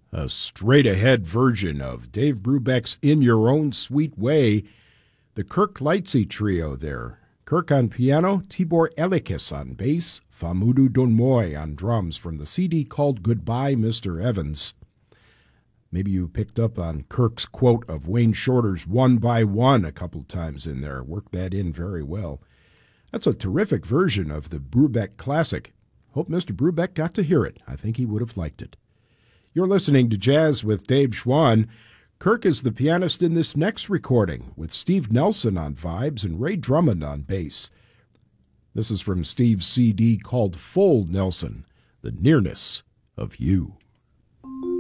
A straight-ahead version of Dave Brubeck's In Your Own Sweet Way. The Kirk Lightsey Trio there. Kirk on piano, Tibor Elikis on bass, Famudu Donmoy on drums from the CD called Goodbye, Mr. Evans. Maybe you picked up on Kirk's quote of Wayne Shorter's One by One a couple times in there. Worked that in very well. That's a terrific version of the Brubeck classic. Hope Mr. Brubeck got to hear it. I think he would have liked it. You're listening to Jazz with Dave Schwann. Kirk is the pianist in this next recording, with Steve Nelson on vibes and Ray Drummond on bass. This is from Steve's CD called Full Nelson, The Nearness of You.